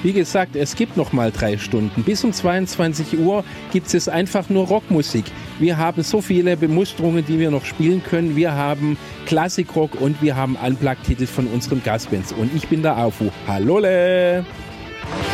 Wie gesagt, es gibt noch mal 3 Stunden. Bis um 22 Uhr gibt es einfach nur Rockmusik. Wir haben so viele Bemusterungen, die wir noch spielen können. Wir haben Klassikrock und wir haben Unplugged-Titel von unseren Gastbands. Und ich bin der Afu. Hallole!